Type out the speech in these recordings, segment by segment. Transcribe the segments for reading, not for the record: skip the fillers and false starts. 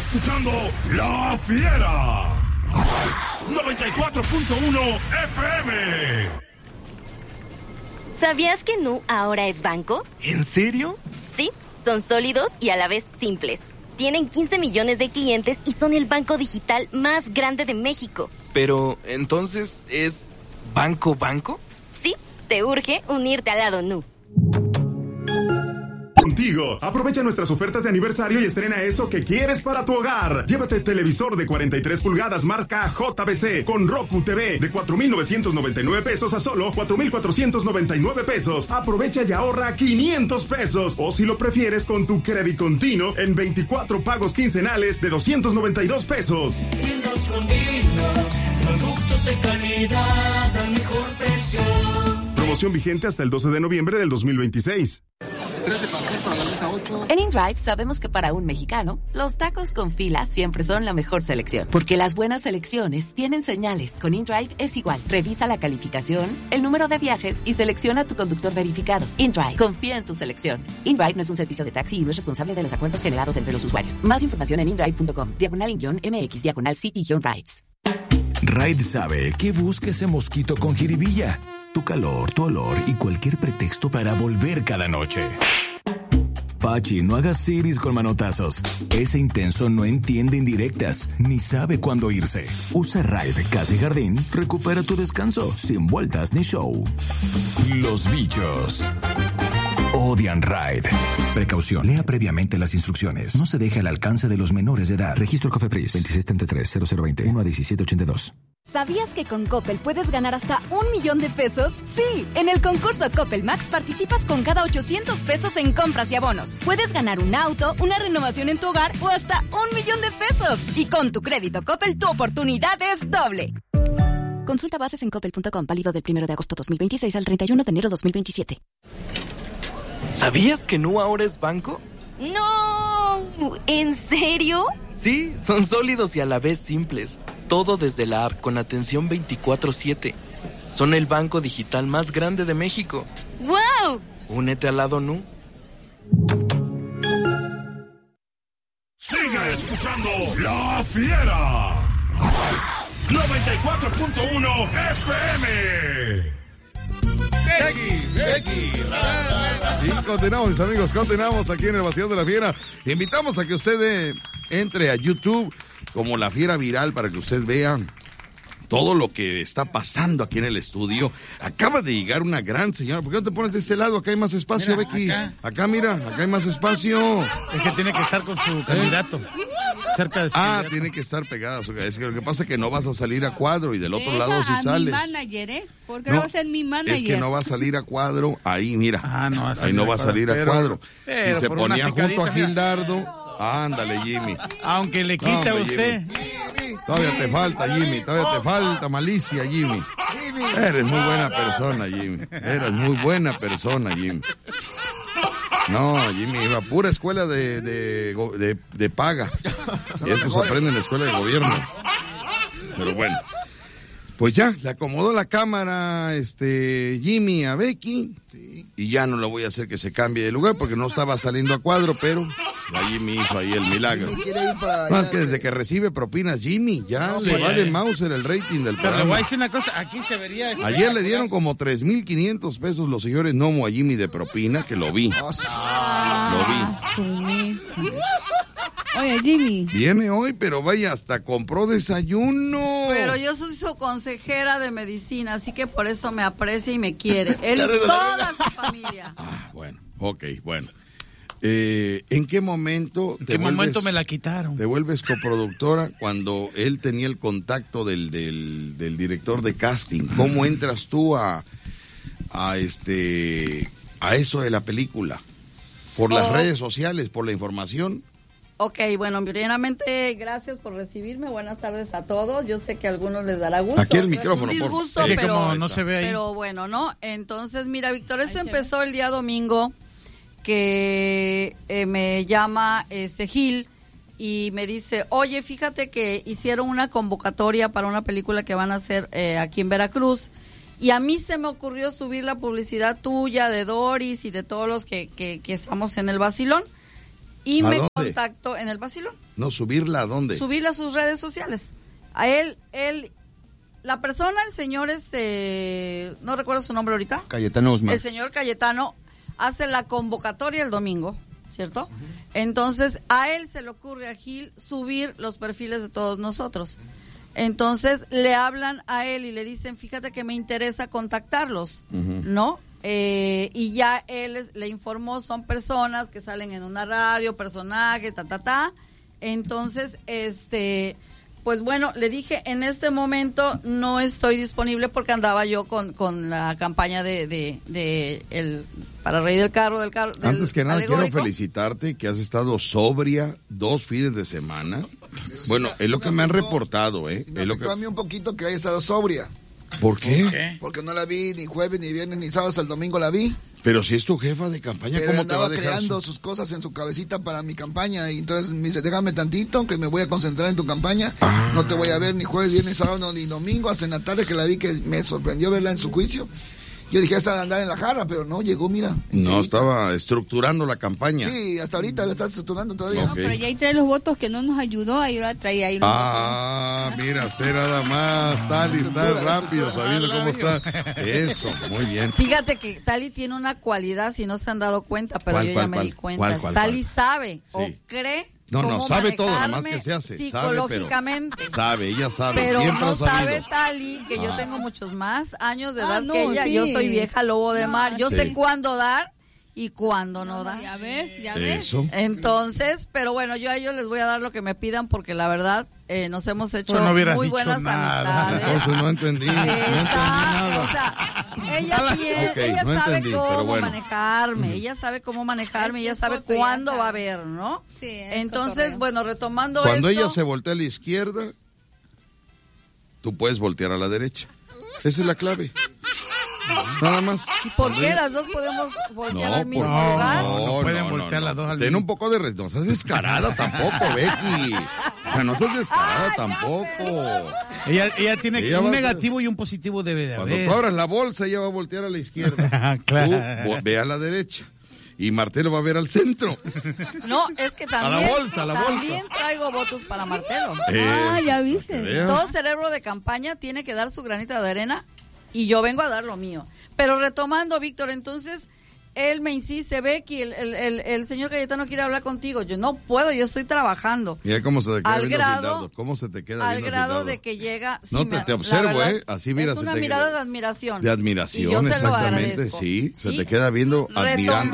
escuchando La Fiera 94.1 FM. ¿Sabías que Nu ahora es banco? ¿En serio? Sí, son sólidos y a la vez simples. Tienen 15 millones de clientes y son el banco digital más grande de México. Pero, ¿entonces es banco? Sí, te urge unirte al lado Nu. Contigo. Aprovecha nuestras ofertas de aniversario y estrena eso que quieres para tu hogar. Llévate televisor de 43 pulgadas marca JBC con Roku TV de 4,999 pesos a solo 4,499 pesos. Aprovecha y ahorra 500 pesos. O si lo prefieres, con tu crédito continuo en 24 pagos quincenales de 292 pesos. Productos de calidad al mejor precio. Promoción vigente hasta el 12 de noviembre del 2026. En InDrive sabemos que para un mexicano, los tacos con fila siempre son la mejor selección. Porque las buenas selecciones tienen señales. Con InDrive es igual. Revisa la calificación, el número de viajes y selecciona tu conductor verificado. InDrive. Confía en tu selección. InDrive no es un servicio de taxi y no es responsable de los acuerdos generados entre los usuarios. Más información en indrive.com/MX/City-Rides. Ride sabe que busca ese mosquito con jiribilla. Tu calor, tu olor y cualquier pretexto para volver cada noche. Pachi, no hagas siris con manotazos. Ese intenso no entiende indirectas, ni sabe cuándo irse. Usa Ride Casa y Jardín, recupera tu descanso, sin vueltas ni show. Los bichos odian Ride. Precaución, lea previamente las instrucciones. No se deje al alcance de los menores de edad. Registro COFEPRIS 2633-0020 1-1782. ¿Sabías que con Coppel puedes ganar hasta 1 millón de pesos? Sí, en el concurso Coppel Max participas con cada 800 pesos en compras y abonos. Puedes ganar un auto, una renovación en tu hogar o hasta 1 millón de pesos. Y con tu crédito Coppel, tu oportunidad es doble. Consulta bases en coppel.com, válido del 1 de agosto 2026 al 31 de enero 2027. ¿Sabías que Nu ahora es banco? ¡No! ¿En serio? Sí, son sólidos y a la vez simples. Todo desde la app con atención 24/7. Son el banco digital más grande de México. ¡Wow! Únete al lado Nu. Sigue escuchando La Fiera 94.1 FM. Becky. Y continuamos, mis amigos, continuamos aquí en el Vacilón de la Fiera. Invitamos a que usted entre a YouTube como La Fiera Viral para que usted vea todo lo que está pasando aquí en el estudio. Acaba de llegar una gran señora. ¿Por qué no te pones de este lado? Acá hay más espacio, mira, Becky. Acá, mira, acá hay más espacio. Es que tiene que estar con su candidato. Cerca de su candidato. Tiene que estar pegada. Es que lo que pasa es que no vas a salir a cuadro y del otro lado sí sales. Mi manager, ¿Por qué no va a ser mi manager? Es que no va a salir a cuadro ahí, mira. Ahí no va a salir a cuadro. Pero si se ponía junto a Gildardo, ándale, Jimmy. Aunque le quite a usted. Todavía te falta, Jimmy. Todavía te falta malicia, Jimmy. Eres muy buena persona, Jimmy. Eres muy buena persona, Jimmy. No, Jimmy, iba a pura escuela de paga. Y eso se aprende en la escuela de gobierno. Pero bueno. Pues ya, le acomodó la cámara Jimmy a Becky. Y ya no lo voy a hacer que se cambie de lugar porque no estaba saliendo a cuadro, pero Jimmy hizo ahí el milagro. Más que desde que recibe propinas Jimmy, ya le vale Mauser el rating del programa. Pero le voy a decir una cosa, aquí se vería... Ayer le dieron como 3,500 pesos los señores Nomo a Jimmy de propina, que lo vi. Lo vi. Oye, Jimmy. Viene hoy, pero vaya, hasta compró desayuno. Pero yo soy su consejera de medicina, así que por eso me aprecia y me quiere. Él y toda su familia. Bueno, ok, bueno. ¿En qué momento me la quitaron? Te vuelves coproductora cuando él tenía el contacto del director de casting? ¿Cómo entras tú a eso de la película? ¿Por las redes sociales, por la información? Ok, bueno, primeramente, gracias por recibirme. Buenas tardes a todos. Yo sé que a algunos les dará gusto. Aquí el micrófono, es un disgusto, pero no se ve ahí. Pero bueno, ¿no? Entonces, mira, Víctor, esto empezó el día domingo que me llama Gil y me dice, oye, fíjate que hicieron una convocatoria para una película que van a hacer aquí en Veracruz. Y a mí se me ocurrió subir la publicidad tuya, de Doris y de todos los que estamos en el Vacilón. Y me contactó en el Vacilón. No, ¿subirla a dónde? Subirla a sus redes sociales. A él, la persona, el señor, no recuerdo su nombre ahorita. Cayetano Guzmán. El señor Cayetano hace la convocatoria el domingo, ¿cierto? Entonces, a él se le ocurre a Gil subir los perfiles de todos nosotros. Entonces, le hablan a él y le dicen, fíjate que me interesa contactarlos, ¿no? Y ya él le informó, son personas que salen en una radio, personajes, Entonces, pues bueno, le dije, en este momento no estoy disponible porque andaba yo con la campaña de el para reír del carro. Antes que nada, alegórico. quiero felicitarte que has estado sobria 2 fines de semana. Bueno, es lo que me han reportado, ¿eh? Me afectó a mí un poquito que haya estado sobria. ¿Por qué? Porque no la vi ni jueves, ni viernes, ni sábado, hasta el domingo la vi. Pero si es tu jefa de campaña, Pero ¿cómo te va a andaba dejar? creando sus cosas en su cabecita para mi campaña. Y entonces me dice, déjame tantito, que me voy a concentrar en tu campaña. No te voy a ver ni jueves, viernes, sábado, ni domingo. Hasta en la tarde que la vi, que me sorprendió verla en su juicio. Yo dije, esta de andar en la jarra, pero no, llegó, mira. No, estaba estructurando la campaña. Sí, hasta ahorita la está estructurando todavía. No, pero ya ahí trae los votos que no nos ayudó, ahí la traía ahí. Mira, usted nada más, Tali está rápido, sabiendo cómo está. Eso, muy bien. Fíjate que Tali tiene una cualidad, si no se han dado cuenta, pero yo ya me di cuenta. ¿Cuál? Sabe Sí. o cree. No, sabe todo, nada más que se hace. Psicológicamente. Ella sabe. Pero siempre no ha sabido. sabe Tali que yo tengo muchos más años de edad no, que ella. sí. Yo soy vieja lobo de mar. Yo Sí. sé cuándo dar y cuándo no dar. Ya ves. Eso. Entonces, pero bueno, yo a ellos les voy a dar lo que me pidan porque la verdad nos hemos hecho Pues no hubieras muy dicho buenas nada. amistades. Entonces no entendí. No entendí nada. O sea, ella no sabe entendí, pero cómo bueno. manejarme, ella sabe cómo manejarme, ella sabe coto, ya cuándo sabe. va a haber, ¿no? Sí, es Entonces, cotorreo. bueno, retomando Cuando esto, ella se voltea a la izquierda, tú puedes voltear a la derecha. Esa es la clave. Nada más. ¿por qué las dos podemos voltear al mismo lugar? No pueden voltear las dos al Ten mismo. un poco de... No seas descarada tampoco, Becky. O sea, no seas descarada tampoco. Ella tiene Ella un va a ser- negativo y un positivo debe de Cuando haber. tú abras la bolsa, ella va a voltear a la izquierda. Claro. Tú ve a la derecha. Y Martelo va a ver al centro. No, es que también, a la bolsa. también traigo votos para Martelo. Ya viste. Vea. Todo cerebro de campaña tiene que dar su granita de arena y yo vengo a dar lo mío. Pero retomando, Víctor, entonces él me insiste, Becky, el señor Cayetano quiere hablar contigo. Yo no puedo, yo estoy trabajando. Mira cómo se te queda Al viendo grado- Gildardo. ¿Cómo se te queda Al viendo grado Gildardo? de que llega... sí, No, la te observo, verdad, Así, mira, es se una te mirada queda... de admiración. De admiración, Y yo se lo exactamente, agradezco. sí. Se te queda viendo, admirando.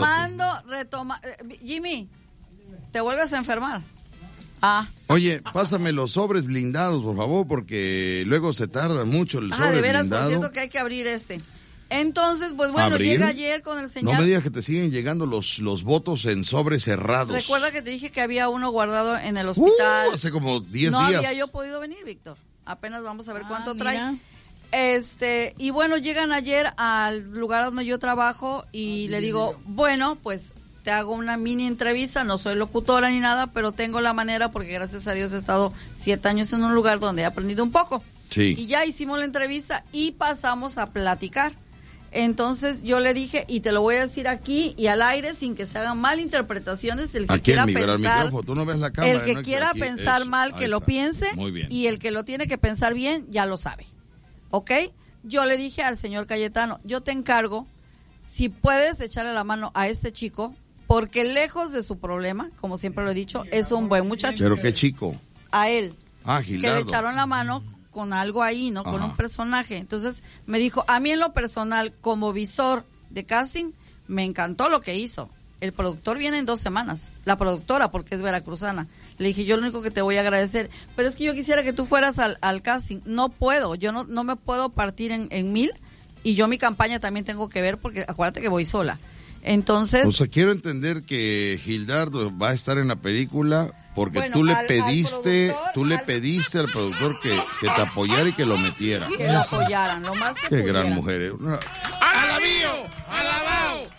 Jimmy, te vuelves a enfermar. Oye, pásame los sobres blindados, por favor, porque luego se tarda mucho el sobre de veras, blindado. por cierto que hay que abrir este. Entonces, pues bueno, ¿Abrir? llega ayer con el señor... No me digas que te siguen llegando los votos en sobres cerrados. Recuerda que te dije que había uno guardado en el hospital. Hace como 10 no días. había yo podido venir, Víctor. Apenas vamos a ver cuánto mira. trae. Y bueno, llegan ayer al lugar donde yo trabajo y le digo, bueno, pues te hago una mini entrevista, no soy locutora ni nada, pero tengo la manera porque gracias a Dios he estado 7 años en un lugar donde he aprendido un poco. Sí. Y ya hicimos la entrevista y pasamos a platicar. Entonces yo le dije, y te lo voy a decir aquí y al aire sin que se hagan malinterpretaciones, el que Aquí quiera el pensar, micrófono, tú no ves la cámara. el que ¿no? quiera Aquí, pensar eso, mal, que ahí lo está. piense, Muy bien. y el que lo tiene que pensar bien, ya lo sabe. ¿Ok? Yo le dije al señor Cayetano, yo te encargo, si puedes echarle la mano a este chico, porque lejos de su problema, como siempre lo he dicho, es un buen muchacho. Pero qué chico. A él, que Gildardo. le echaron la mano con algo ahí, ¿no? Con Ajá. un personaje. Entonces me dijo, a mí en lo personal, como visor de casting, me encantó lo que hizo. El productor viene en 2 semanas, la productora, porque es veracruzana. Le dije, yo lo único que te voy a agradecer, pero es que yo quisiera que tú fueras al casting. No puedo, yo no me puedo partir en 1000, y yo mi campaña también tengo que ver, porque acuérdate que voy sola. Entonces... O sea, quiero entender que Gildardo va a estar en la película porque Bueno, tú le al pediste al productor que te apoyara y que lo metiera. que lo apoyaran, lo más que Qué gran pudieran. mujer. ¡Alabío! ¡Alabao!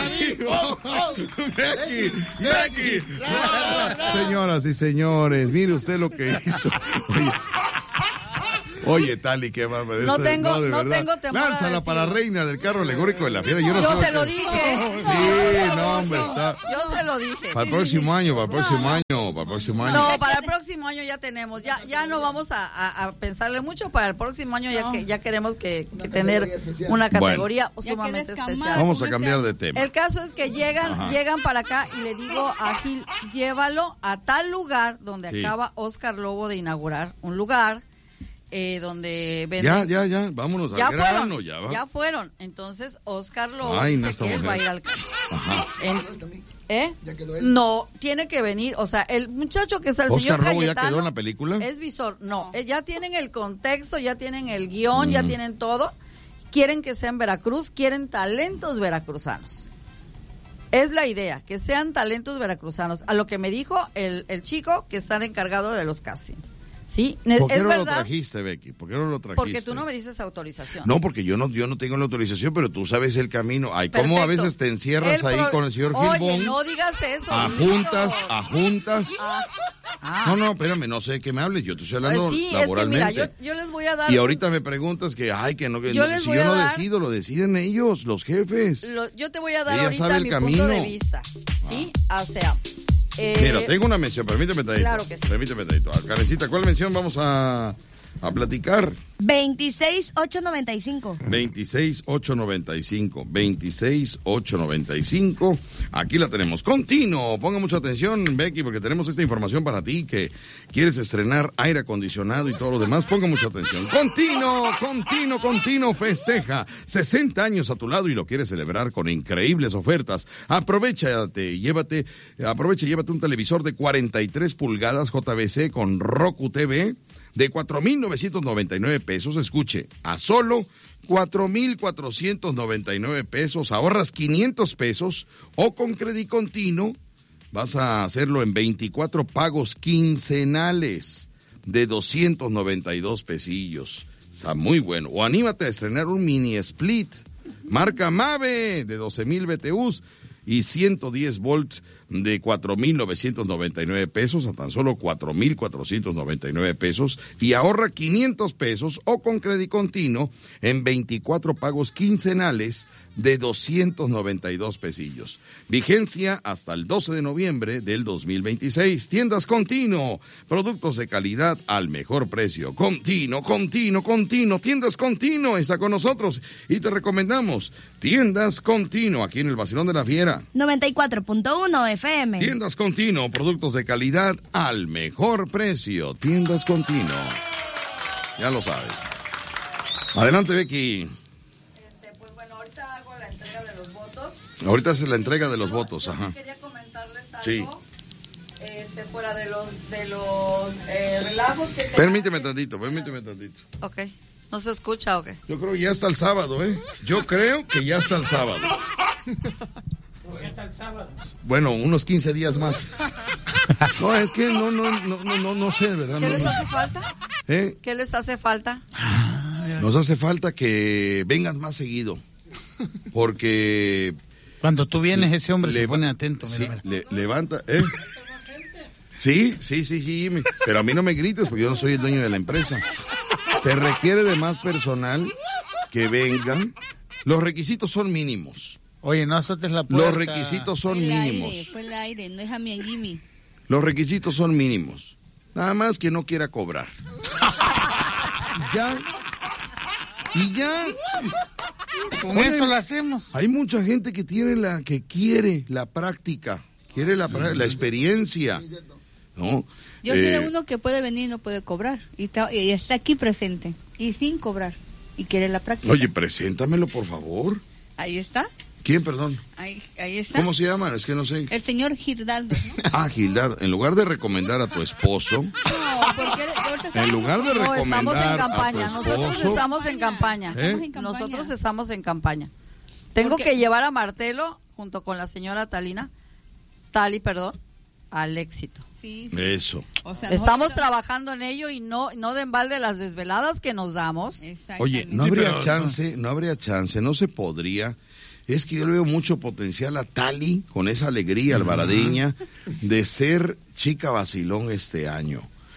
¡Becky! ¡Becky! Señoras y señores, mire usted lo que hizo. Oye, Tali, qué bárbaro. No Eso, tengo- de no verdad. tengo temor a Lánzala decir. para reina del carro alegórico de la fiera. Yo, no Yo sé se lo qué- dije. Sí, no, hombre, está. Yo se lo dije. Para el próximo año, el próximo año. No, para el próximo año ya tenemos. Ya no vamos a pensarle mucho. Para el próximo año ya queremos que tener una categoría sumamente especial. Vamos a cambiar de tema. El caso es que llegan para acá y le digo a Gil, llévalo a tal lugar donde acaba Oscar Lobo de inaugurar un lugar donde venden. Ya, vámonos al grano. Ya fueron. Entonces Oscar Lobo dice que él va a ir al campo. No, tiene que venir, o sea, el muchacho que está, el Oscar señor Lobo Cayetano, ya quedó en la película. Es visor, no, ya tienen el contexto, ya tienen el guión, ya tienen todo. Quieren que sea en Veracruz, quieren talentos veracruzanos. Es la idea, que sean talentos veracruzanos. A lo que me dijo el chico que está encargado de los castings. ¿Sí? ¿Por qué es no verdad, lo trajiste, Becky? ¿Por qué no lo trajiste? porque tú no me dices autorización. No, porque yo no tengo la autorización, pero tú sabes el camino. Ay, ¿cómo a veces te encierras ahí con el señor Gilbón? Oye, no digas eso. A juntas. No, espérame, no sé de qué me hables. Yo te estoy hablando laboralmente. Es que mira, yo les voy a dar. Y ahorita me preguntas que si yo no decido, lo deciden ellos, los jefes. Yo te voy a dar Ella ahorita sabe el mi camino. punto de vista. ¿Sí? O sea. Mira, tengo una mención, permíteme tantito. Claro que sí. Permíteme tantito. Karencita, ¿cuál mención vamos a platicar? 26,895. 26,895. Aquí la tenemos. Continuo. Ponga mucha atención, Becky, porque tenemos esta información para ti que quieres estrenar aire acondicionado y todo lo demás. Ponga mucha atención. Continuo festeja 60 años a tu lado y lo quieres celebrar con increíbles ofertas. Aprovecha y llévate un televisor de 43 pulgadas JVC con Roku TV de 4,999 pesos. Escuche, a solo 4,499 pesos, ahorras 500 pesos, o con Crédito Continuo vas a hacerlo en 24 pagos quincenales de 292 pesillos. Está muy bueno. O anímate a estrenar un mini split marca Mave de 12,000 BTUs y 110 volts de 4,999 pesos a tan solo 4,499 pesos, y ahorra 500 pesos o con Crédito Continuo en 24 pagos quincenales de 292 pesillos. Vigencia hasta el 12 de noviembre del 2026. Tiendas Continuo, productos de calidad al mejor precio. Continuo. Tiendas Continuo está con nosotros y te recomendamos Tiendas Continuo, aquí en el Vacilón de la Fiera. 94.1 FM. Tiendas Continuo, productos de calidad al mejor precio. Tiendas Continuo. Ya lo sabes. Adelante, Becky. Ahorita es la entrega de los votos, ajá. Quería comentarles algo, sí. Fuera de los relajos que se Permíteme tantito. Ok, ¿no se escucha o qué? Yo creo que ya está el sábado, Yo creo que ya está el sábado. Bueno, unos 15 días más. No, es que no sé, ¿verdad? ¿Qué les hace falta? ¿Qué les hace falta? Nos hace falta que vengan más seguido. Porque cuando tú vienes, ese hombre se pone atento. Mira. Levanta, Sí, Jimmy. Pero a mí no me grites porque yo no soy el dueño de la empresa. Se requiere de más personal que vengan. Los requisitos son mínimos. Oye, no azotes la puerta. Los requisitos son mínimos. Fue el aire, no es a mí, Jimmy. Los requisitos son mínimos. Nada más que no quiera cobrar. Y ya. Con eso lo hacemos. Hay mucha gente que quiere la práctica, quiere la experiencia. ¿No? Yo soy de uno que puede venir y no puede cobrar. Y está aquí presente. Y sin cobrar. Y quiere la práctica. Oye, preséntamelo, por favor. Ahí está. ¿Quién, perdón? Ahí está. ¿Cómo se llama? Es que no sé. El señor Gildardo, ¿no? Gildardo. En lugar de recomendar a tu esposo. No, porque en lugar de recomendar a tu esposo. Nosotros estamos en campaña. Nosotros estamos en campaña. Tengo que llevar a Martelo, junto con la señora Tali, al éxito. Sí. Eso. O sea, estamos trabajando en ello y no de embalde las desveladas que nos damos. Oye, no habría chance, no se podría. Es que yo le veo mucho potencial a Tali, con esa alegría albaradeña, de ser chica vacilón este año.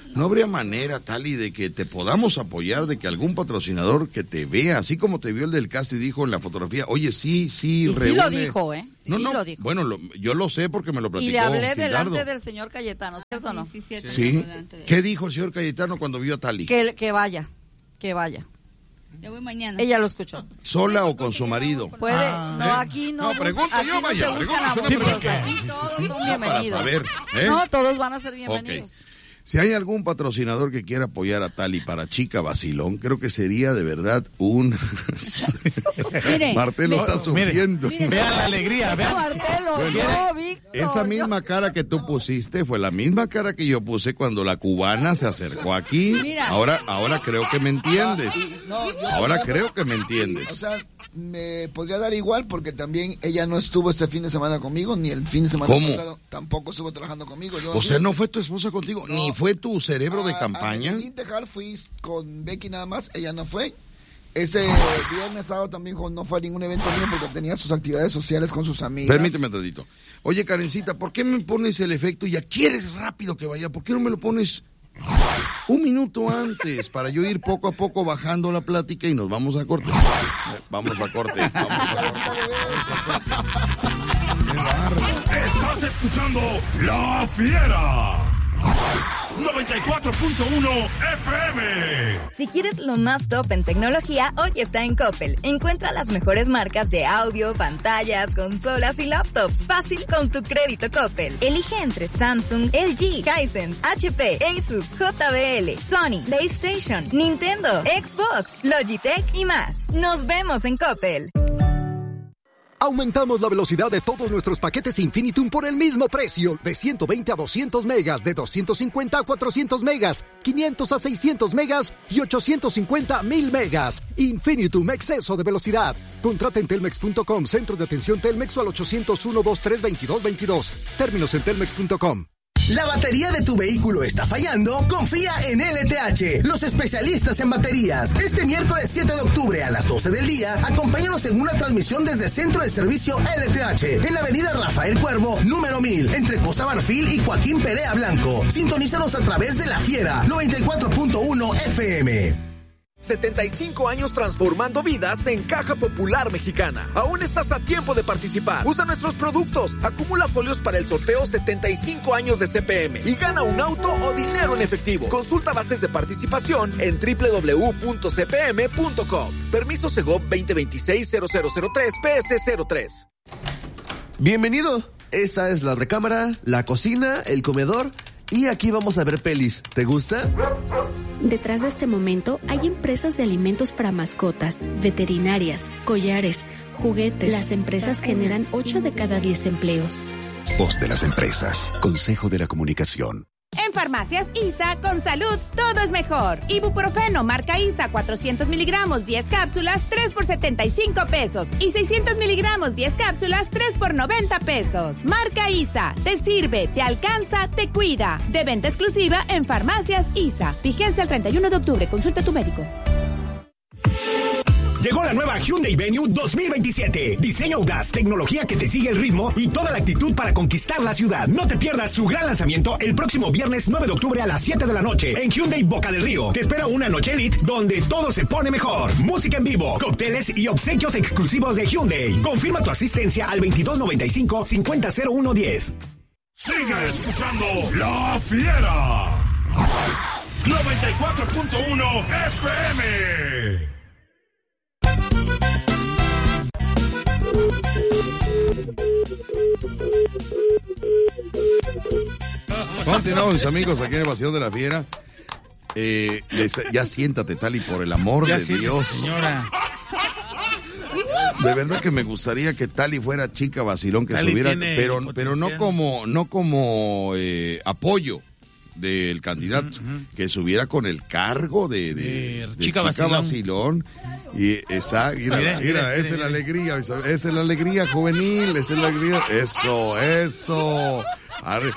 ¿No habría manera, Tali, de que te podamos apoyar, de que algún patrocinador que te vea, así como te vio el del cast y dijo en la fotografía, oye, sí, y reúne... sí lo dijo, ¿eh? No, sí no, lo dijo. bueno, yo lo sé porque me lo platicó Y le hablé Gildardo. delante del señor Cayetano, ¿cierto o no? Sí. ¿Qué dijo el señor Cayetano cuando vio a Tali? Que vaya. Ya voy mañana. Ella lo escuchó. ¿Sola o con su marido? Puede, aquí no. No, pregunto aquí yo, no vaya, se buscan pregunto, amigos, sí, aquí todos son bienvenidos. Para saber, ¿eh? No, todos van a ser bienvenidos. Okay. Si hay algún patrocinador que quiera apoyar a Tali para Chica Vacilón, creo que sería de verdad un... Mire, Martelo está sufriendo. Vean la alegría, vean. Martelo, Bueno, no, Víctor. Esa misma cara que tú pusiste fue la misma cara que yo puse cuando la cubana se acercó aquí. Mira. Ahora creo que me entiendes. Ahora creo que me entiendes. O sea, me podría dar igual porque también ella no estuvo este fin de semana conmigo, ni el fin de semana pasado tampoco estuvo trabajando conmigo. O sea, no fue tu esposa contigo, ni fue tu cerebro de campaña. A Tejar fui con Becky nada más, ella no fue. Ese viernes sábado también no fue a ningún evento mío porque tenía sus actividades sociales con sus amigas. Permíteme tantito. Oye, Karencita, ¿por qué me pones el efecto? Ya quieres rápido que vaya, ¿por qué no me lo pones un minuto antes para yo ir poco a poco bajando la plática y nos vamos a corte? Vamos a corte. Estás escuchando La Fiera 94.1 FM. Si quieres lo más top en tecnología, hoy está en Coppel. Encuentra las mejores marcas de audio, pantallas, consolas y laptops. Fácil con tu crédito Coppel. Elige entre Samsung, LG, Hisense, HP, Asus, JBL, Sony, PlayStation, Nintendo, Xbox, Logitech y más. Nos vemos en Coppel. Aumentamos la velocidad de todos nuestros paquetes Infinitum por el mismo precio, de 120 a 200 megas, de 250 a 400 megas, 500 a 600 megas y 850 a 1000 megas. Infinitum, exceso de velocidad. Contrata en telmex.com, centros de atención Telmex o al 801-2322-22. Términos en telmex.com. ¿La batería de tu vehículo está fallando? Confía en LTH, los especialistas en baterías. Este miércoles 7 de octubre a las 12 del día, acompáñanos en una transmisión desde el Centro de Servicio LTH, en la avenida Rafael Cuervo, número 1000, entre Costa Marfil y Joaquín Perea Blanco. Sintonízanos a través de La Fiera, 94.1 FM. 75 años transformando vidas en Caja Popular Mexicana. Aún estás a tiempo de participar. Usa nuestros productos. Acumula folios para el sorteo 75 años de CPM y gana un auto o dinero en efectivo. Consulta bases de participación en www.cpm.com. Permiso Segov 2026-0003 PS03. Bienvenido. Esta es la recámara, la cocina, el comedor y aquí vamos a ver pelis. ¿Te gusta? Detrás de este momento hay empresas de alimentos para mascotas, veterinarias, collares, juguetes. Las empresas generan 8 de cada 10 empleos. Voz de las empresas. Consejo de la Comunicación. En Farmacias ISA, con salud, todo es mejor. Ibuprofeno, marca ISA, 400 miligramos, 10 cápsulas, 3 por 75 pesos. Y 600 miligramos, 10 cápsulas, 3 por 90 pesos. Marca ISA, te sirve, te alcanza, te cuida. De venta exclusiva en Farmacias ISA. Vigencia el 31 de octubre, consulta a tu médico. Llegó la nueva Hyundai Venue 2027. Diseño audaz, tecnología que te sigue el ritmo y toda la actitud para conquistar la ciudad. No te pierdas su gran lanzamiento el próximo viernes 9 de octubre a las 7 de la noche en Hyundai Boca del Río. Te espera una noche elite donde todo se pone mejor. Música en vivo, cócteles y obsequios exclusivos de Hyundai. Confirma tu asistencia al 2295-500110. Sigue escuchando La Fiera 94.1 FM. Continuamos, amigos, aquí en el Vacío de la Fiera. Ya siéntate, Tali, por el amor de Dios. Señora. De verdad que me gustaría que Tali fuera Chica Vacilón, que Tali subiera, tiene pero no como apoyo del candidato, que subiera con el cargo de Chica Vacilón. Y esa, mira, esa es la alegría, esa es la alegría juvenil, esa es la alegría, eso.